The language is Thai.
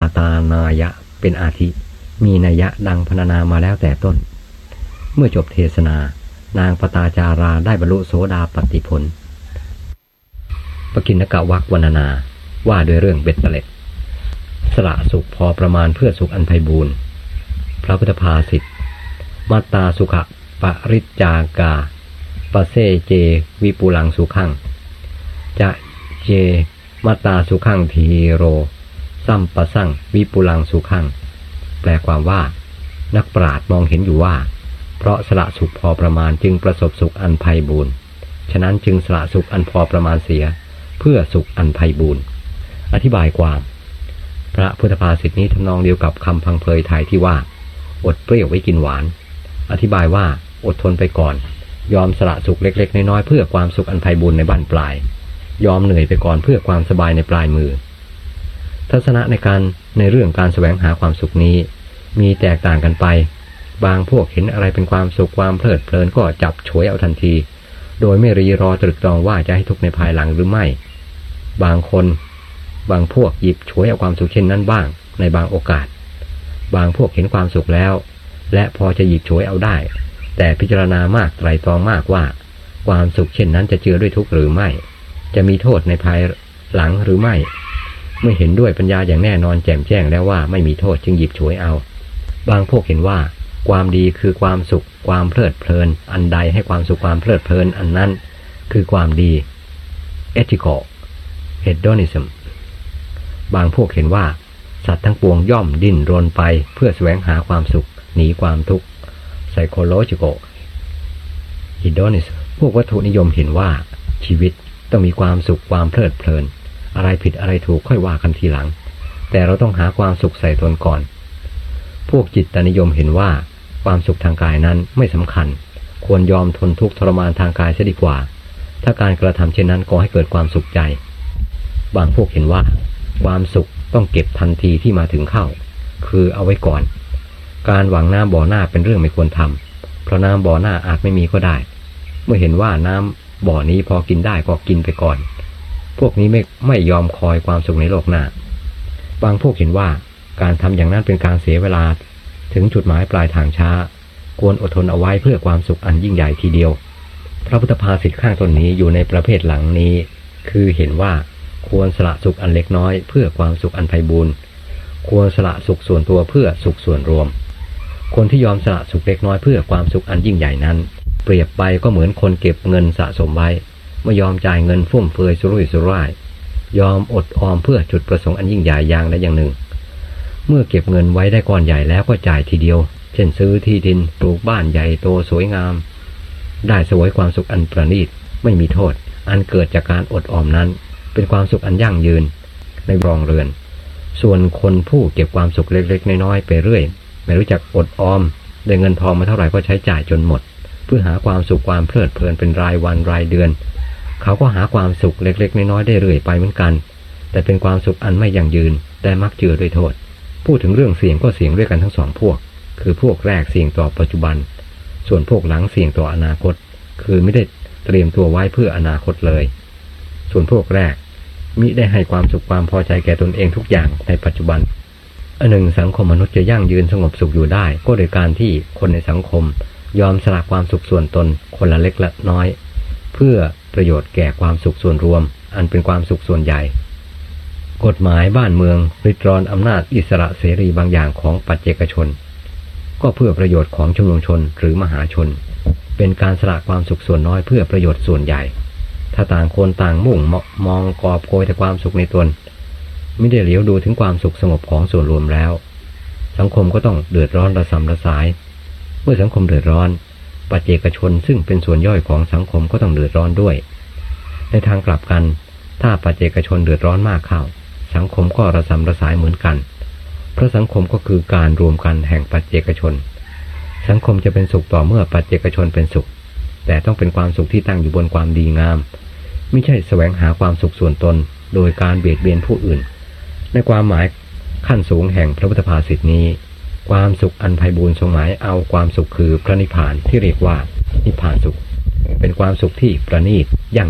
ตานายะเป็นอาทิมีนัยยะดังพรรณนามาแล้วแต่ต้นเมื่อจบเทศนานางปตาจาราได้บรรลุโสดาปัตติผลปกิณกวรรควรรณนาว่าด้วยเรื่องเบ็ดเตล็ดสละสุขพอประมาณเพื่อสุขอันไพบูรณ์พระพุทธภาษิตมัตตาสุขะปริจจากาปเสเจวิปุลังสุขังจะเจมัตตาสุขังทีโรซัมปะสั่งวิปุลังสุขังแปลความว่านักปราชญ์มองเห็นอยู่ว่าเพราะสละสุขพอประมาณจึงประสบสุขอันไพบูรณ์ฉะนั้นจึงสละสุขอันพอประมาณเสียเพื่อสุขอันไพบูรณ์อธิบายความพระพุทธภาษิตนี้ทำนองเดียวกับคำพังเพยไทยที่ว่าอดเปรี้ยวไว้กินหวานอธิบายว่าอดทนไปก่อนยอมสละสุขเล็กๆน้อยๆเพื่อความสุขอันไพบูรณ์ในบั้นปลายยอมเหนื่อยไปก่อนเพื่อความสบายในปลายมือทัศนะในเรื่องการแสวงหาความสุขนี้มีแตกต่างกันไปบางพวกเห็นอะไรเป็นความสุขความเพลิดเพลินก็จับฉวยเอาทันทีโดยไม่รีรอตรึกตรองว่าจะให้ทุกข์ในภายหลังหรือไม่บางพวกหยิบฉวยเอาความสุขเช่นนั้นบ้างในบางโอกาสบางพวกเห็นความสุขแล้วและพอจะหยิบฉวยเอาได้แต่พิจารณามากไตร่ตรองมากว่าความสุขเช่นนั้นจะเจือด้วยทุกข์หรือไม่จะมีโทษในภายหลังหรือไม่เมื่อเห็นด้วยปัญญาอย่างแน่นอนแจ่มแจ้งแล้วว่าไม่มีโทษจึงหยิบฉวยเอาบางพวกเห็นว่าความดีคือความสุขความเพลิดเพลินอันใดให้ความสุขความเพลิดเพลินอันนั้นคือความดี ethical hedonism บางพวกเห็นว่าสัตว์ทั้งปวงย่อมดิ้นรนไปเพื่อแสวงหาความสุขหนีความทุกข์ psychological hedonism พวกวัตถุนิยมเห็นว่าชีวิตต้องมีความสุขความเพลิดเพลินอะไรผิดอะไรถูกค่อยว่ากันทีหลังแต่เราต้องหาความสุขใส่ตนก่อนพวกจิตนิยมเห็นว่าความสุขทางกายนั้นไม่สำคัญควรยอมทนทุกข์ทรมานทางกายเสียดีกว่าถ้าการกระทำเช่นนั้นก่อให้เกิดความสุขใจบางพวกเห็นว่าความสุขต้องเก็บทันทีที่มาถึงเข้าคือเอาไว้ก่อนการหวังน้ำบ่อหน้าเป็นเรื่องไม่ควรทำเพราะน้ำบ่อหน้าอาจไม่มีก็ได้เมื่อเห็นว่าน้ำบ่อนี้พอกินได้ก็กินไปก่อนพวกนี้ไม่ยอมคอยความสุขในโลกหน้าบางพวกเห็นว่าการทำอย่างนั้นเป็นการเสียเวลาถึงจุดหมายปลายทางช้าควรอดทนเอาไว้เพื่อความสุขอันยิ่งใหญ่ทีเดียวพระพุทธภาษิตข้างต้นนี้อยู่ในประเภทหลังนี้คือเห็นว่าควรสละสุขอันเล็กน้อยเพื่อความสุขอันไพบูรณ์ควรสละสุขส่วนตัวเพื่อสุขส่วนรวมคนที่ยอมสละสุขเล็กน้อยเพื่อความสุขอันยิ่งใหญ่นั้นเปรียบไปก็เหมือนคนเก็บเงินสะสมไว้ไม่ยอมจ่ายเงินฟุ่มเฟือยสุรุ่ยสุร่ายยอมอดออมเพื่อจุดประสงค์อันยิ่งใหญ่อย่างใดอย่างหนึ่งเมื่อเก็บเงินไว้ได้ก้อนใหญ่แล้วก็จ่ายทีเดียวเช่นซื้อที่ดินปลูกบ้านใหญ่โตสวยงามได้เสวยความสุขอันประณีตไม่มีโทษอันเกิดจากการอดออมนั้นเป็นความสุขอันยั่งยืนในรองเรือนส่วนคนผู้เก็บความสุขเล็กๆน้อยๆไปเรื่อยไม่รู้จักอดออมได้เงินทองมาเท่าไหร่ก็ใช้จ่ายจนหมดเพื่อหาความสุขความเพลิดเพลินเป็นรายวันรายเดือนเขาก็หาความสุขเล็กๆน้อยๆได้เรื่อยไปเหมือนกันแต่เป็นความสุขอันไม่ยั่งยืนแต่มักเจือด้วยโทษพูดถึงเรื่องเสี่ยงก็เสี่ยงด้วยกันทั้งสองพวกคือพวกแรกเสี่ยงต่อปัจจุบันส่วนพวกหลังเสี่ยงต่ออนาคตคือไม่ได้เตรียมตัวไว้เพื่ออนาคตเลยส่วนพวกแรกมิได้ให้ความสุขความพอใจแก่ตนเองทุกอย่างในปัจจุบันอันหนึ่งสังคมมนุษย์จะยั่งยืนสงบสุขอยู่ได้ก็โดยการที่คนในสังคมยอมสละความสุขส่วนตนคนละเล็กละน้อยเพื่อประโยชน์แก่ความสุขส่วนรวมอันเป็นความสุขส่วนใหญ่กฎหมายบ้านเมืองริดรอนอำนาจอิสระเสรีบางอย่างของปัจเจกชนก็เพื่อประโยชน์ของชุมนุมชนหรือมหาชนเป็นการสละความสุขส่วนน้อยเพื่อประโยชน์ส่วนใหญ่ถ้าต่างคนต่างมุ่งมองกอบโกยแต่ความสุขในตนไม่ได้เหลียวดูถึงความสุขสงบของส่วนรวมแล้วสังคมก็ต้องเดือดร้อนระสำระสายเมื่อสังคมเดือดร้อนปัจเจกชนซึ่งเป็นส่วนย่อยของสังคมก็ต้องเดือดร้อนด้วยในทางกลับกันถ้าปัจเจกชนเดือดร้อนมากเข้าสังคมก็ระสำระสายเหมือนกันเพราะสังคมก็คือการรวมกันแห่งปัจเจกชนสังคมจะเป็นสุขต่อเมื่อปัจเจกชนเป็นสุขแต่ต้องเป็นความสุขที่ตั้งอยู่บนความดีงามไม่ใช่แสวงหาความสุขส่วนตนโดยการเบียดเบียนผู้อื่นในความหมายขั้นสูงแห่งพระพุทธภาษิตนี้ความสุขอันไพบูรย์ทรงหมายเอาความสุขคือพระนิพพานที่เรียกว่านิพพานสุขเป็นความสุขที่ประณีตยั่ง